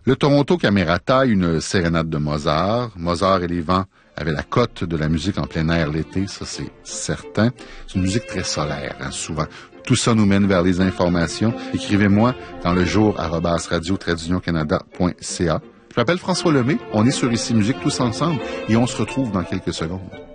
Le Toronto Camerata, une sérénade de Mozart. Mozart et les vents avaient la cote de la musique en plein air l'été, ça c'est certain. C'est une musique très solaire, hein, souvent. Tout ça nous mène vers les informations. Écrivez-moi dans le jour @radio-canada.ca. Je m'appelle François Lemay. On est sur Ici Musique tous ensemble et on se retrouve dans quelques secondes.